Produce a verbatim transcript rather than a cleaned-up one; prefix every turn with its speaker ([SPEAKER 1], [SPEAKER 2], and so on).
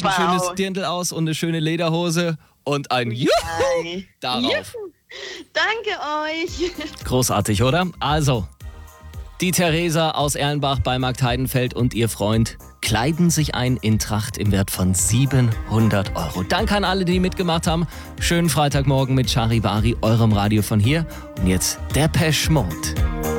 [SPEAKER 1] ein
[SPEAKER 2] Wow.
[SPEAKER 1] schönes Dirndl aus und eine schöne Lederhose und ein Juhu
[SPEAKER 2] Ei.
[SPEAKER 1] darauf.
[SPEAKER 2] Juhu. Danke euch.
[SPEAKER 1] Großartig, oder? Also, die Theresa aus Erlenbach bei Markt Heidenfeld und ihr Freund kleiden sich ein in Tracht im Wert von siebenhundert Euro. Danke an alle, die mitgemacht haben. Schönen Freitagmorgen mit Charivari, eurem Radio von hier. Und jetzt Depeche Mode.